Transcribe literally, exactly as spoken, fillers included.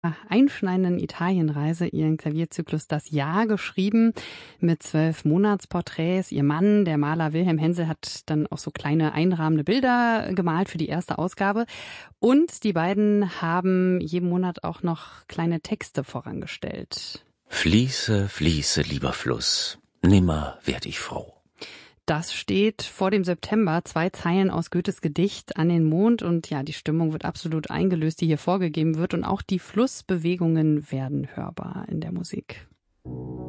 einschneidenden Italienreise ihren Klavierzyklus Das Jahr geschrieben mit zwölf Monatsporträts. Ihr Mann, der Maler Wilhelm Hensel, hat dann auch so kleine einrahmende Bilder gemalt für die erste Ausgabe. Und die beiden haben jeden Monat auch noch kleine Texte vorangestellt. Fließe, fließe, lieber Fluss, nimmer werd ich froh. Das steht vor dem September, zwei Zeilen aus Goethes Gedicht An den Mond. Und ja, die Stimmung wird absolut eingelöst, die hier vorgegeben wird. Und auch die Flussbewegungen werden hörbar in der Musik.